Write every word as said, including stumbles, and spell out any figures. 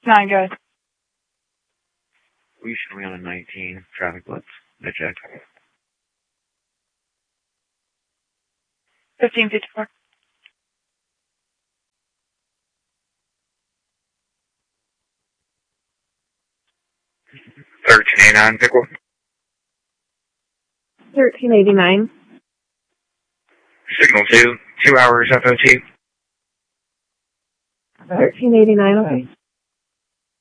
Nine, go ahead. We should be on a nineteen traffic blitz. I checked. Fifteen fifty-four. Thirteen eighty-nine, Pickle. Thirteen eighty-nine. Signal two, two hours F O T. Thirteen eighty-nine. Okay.